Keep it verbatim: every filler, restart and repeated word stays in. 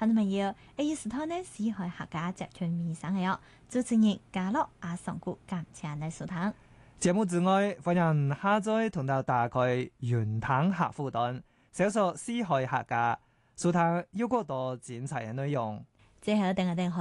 聽眾朋友，一月十號呢，四海客家集團面生嘅哦，主持人嘉樂阿上古感謝你收聽。 節目之外，歡迎下載同到打開雲談客戶端，搜索四海客家，收聽有更多精彩嘅內容。 最後，等我哋